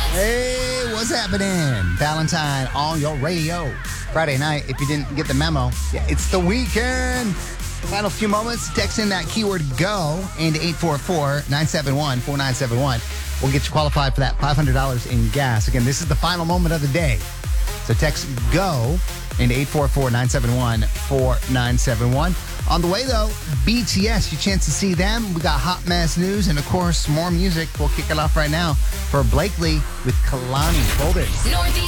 Hey, what's happening? Valentine on your radio. Friday night, if you didn't get the memo, it's the weekend. Final few moments, text in that keyword GO into 844-971-4971. We'll get you qualified for that $500 in gas. Again, this is the final moment of the day. So text GO into 844-971-4971. On the way, though, BTS, your chance to see them. We got hot mess news and, of course, more music. We'll kick it off right now for Blakely with Kalani. Hold it. Northeast